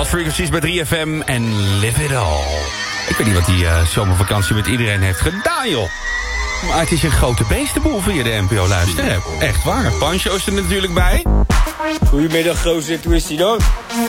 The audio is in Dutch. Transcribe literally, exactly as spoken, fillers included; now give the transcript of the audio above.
Lost Frequencies bij drie F M en Live It All. Ik weet niet wat die uh, zomervakantie met iedereen heeft gedaan, joh. Maar het is een grote beestenboel via de N P O luisteren. Echt waar. Pancho is er natuurlijk bij. Goedemiddag, gozer. Hoe is die dan?